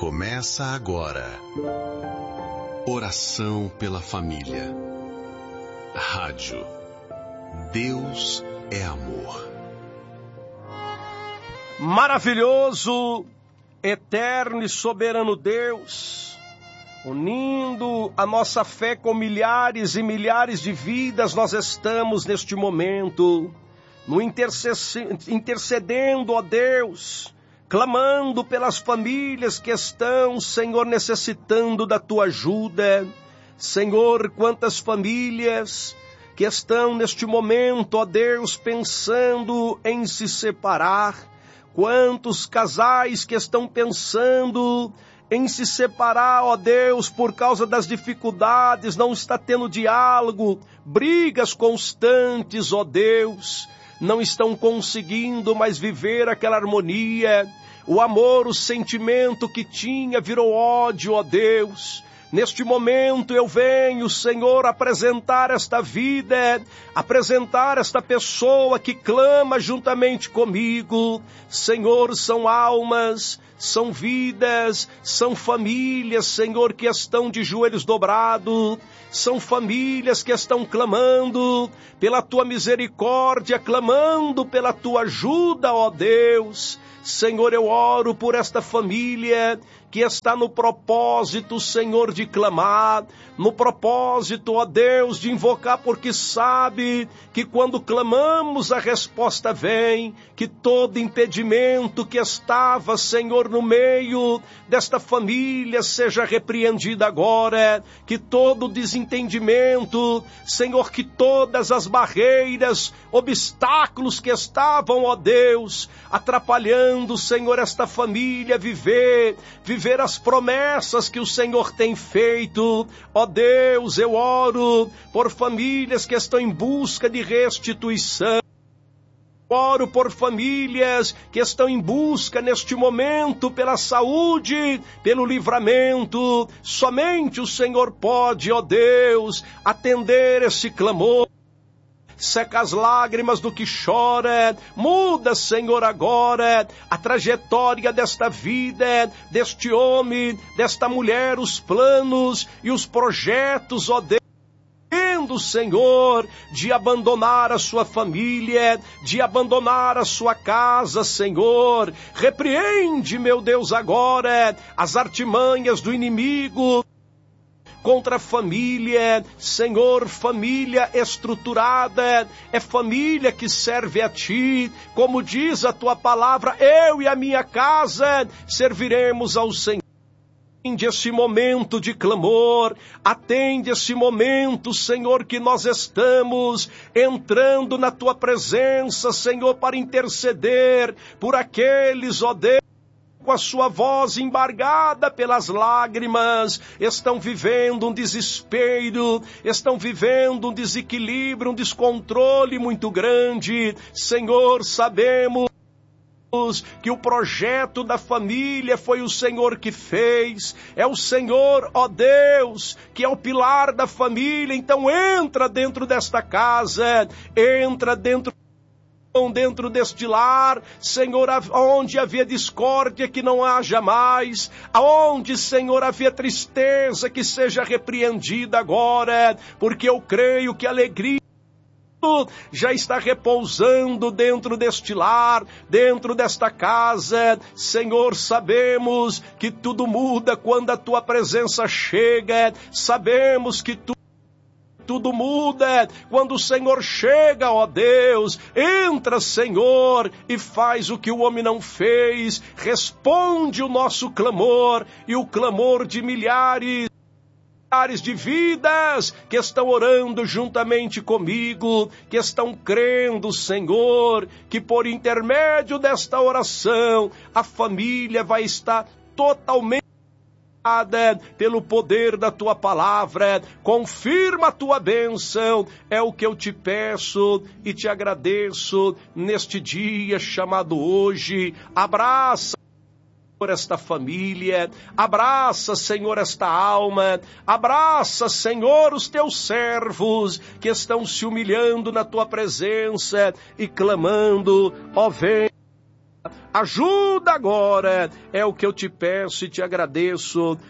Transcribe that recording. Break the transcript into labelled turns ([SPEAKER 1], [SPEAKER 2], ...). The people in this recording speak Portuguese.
[SPEAKER 1] Começa agora. Oração pela família. Rádio. Deus é amor.
[SPEAKER 2] Maravilhoso, eterno e soberano Deus, unindo a nossa fé com milhares e milhares de vidas, nós estamos neste momento, intercedendo, ó Deus, clamando pelas famílias que estão, Senhor, necessitando da Tua ajuda. Senhor, quantas famílias que estão neste momento, ó Deus, pensando em se separar. Quantos casais que estão pensando em se separar, ó Deus, por causa das dificuldades, não está tendo diálogo, brigas constantes, ó Deus, não estão conseguindo mais viver aquela harmonia. O amor, o sentimento que tinha virou ódio, ó Deus. Neste momento eu venho, Senhor, apresentar esta vida, apresentar esta pessoa que clama juntamente comigo. Senhor, são almas, são vidas, são famílias, Senhor, que estão de joelhos dobrados, são famílias que estão clamando pela Tua misericórdia, clamando pela Tua ajuda, ó Deus. Senhor, eu oro por esta família que está no propósito, Senhor, de clamar, no propósito, ó Deus, de invocar, porque sabe que quando clamamos a resposta vem, que todo impedimento que estava, Senhor, no meio desta família seja repreendido agora, que todo desentendimento, Senhor, que todas as barreiras, obstáculos que estavam, ó Deus, atrapalhando, Senhor, esta família viver as promessas que o Senhor tem feito. Ó Deus, eu oro por famílias que estão em busca de restituição. Oro por famílias que estão em busca neste momento pela saúde, pelo livramento. Somente o Senhor pode, ó Deus, atender esse clamor. Seca as lágrimas do que chora, muda, Senhor, agora a trajetória desta vida, deste homem, desta mulher, os planos e os projetos, ó Deus, Senhor, de abandonar a sua família, de abandonar a sua casa, Senhor. Repreende, meu Deus, agora as artimanhas do inimigo contra a família. Senhor, família estruturada, é família que serve a Ti, como diz a Tua palavra, eu e a minha casa serviremos ao Senhor. Atende esse momento de clamor, atende esse momento, Senhor, que nós estamos entrando na Tua presença, Senhor, para interceder por aqueles, ó Deus, com a sua voz embargada pelas lágrimas, estão vivendo um desespero, estão vivendo um desequilíbrio, um descontrole muito grande. Senhor, sabemos que o projeto da família foi o Senhor que fez, é o Senhor, ó Deus, que é o pilar da família. Então entra dentro desta casa, entra dentro deste lar, Senhor, onde havia discórdia, que não haja mais, aonde, Senhor, havia tristeza, que seja repreendida agora, porque eu creio que a alegria já está repousando dentro deste lar, dentro desta casa. Senhor, sabemos que tudo muda quando a Tua presença chega, sabemos que tudo muda quando o Senhor chega, ó Deus. Entra, Senhor, e faz o que o homem não fez. Responde o nosso clamor e o clamor de milhares de vidas que estão orando juntamente comigo, que estão crendo, Senhor, que por intermédio desta oração a família vai estar totalmente pelo poder da Tua palavra. Confirma a Tua bênção, é o que eu te peço e te agradeço neste dia chamado hoje. Abraça esta família, abraça, Senhor, esta alma, abraça, Senhor, os Teus servos que estão se humilhando na Tua presença e clamando, ó ajuda agora, é o que eu te peço e te agradeço,